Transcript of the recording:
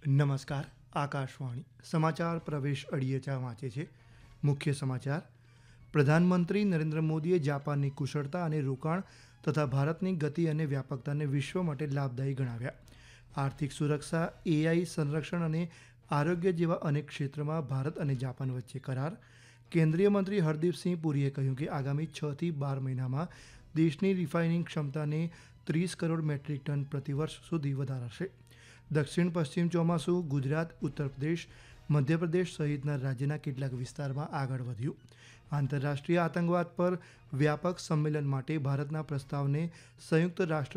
નમસ્કાર. આકાશવાણી સમાચાર પ્રવેશ અડિયેચા વાંચે છે. મુખ્ય સમાચાર. પ્રધાનમંત્રી નરેન્દ્ર મોદીએ જાપાનની કુશળતા અને રોકાણ તથા ભારતની ગતિ અને વ્યાપકતાને વિશ્વ માટે લાભદાયી ગણાવ્યા. આર્થિક સુરક્ષા, એઆઈ, સંરક્ષણ અને આરોગ્ય જેવા અનેક ક્ષેત્રમાં ભારત અને જાપાન વચ્ચે કરાર. કેન્દ્રીય મંત્રી હરદીપસિંહ પુરીએ કહ્યું કે આગામી 6 થી 12 મહિનામાં દેશની રિફાઇનિંગ ક્ષમતાને 30 કરોડ મેટ્રિક ટન પ્રતિવર્ષ સુધી વધારાશે. દક્ષિણ પશ્ચિમ ચોમાસું ગુજરાત, ઉત્તર પ્રદેશ, મધ્યપ્રદેશ સહિતના રાજ્યના કેટલાક વિસ્તારમાં આગળ વધ્યું. આંતરરાષ્ટ્રીય આતંકવાદ પર વ્યાપક સંમેલન માટે ભારતના પ્રસ્તાવને સંયુક્ત રાષ્ટ્ર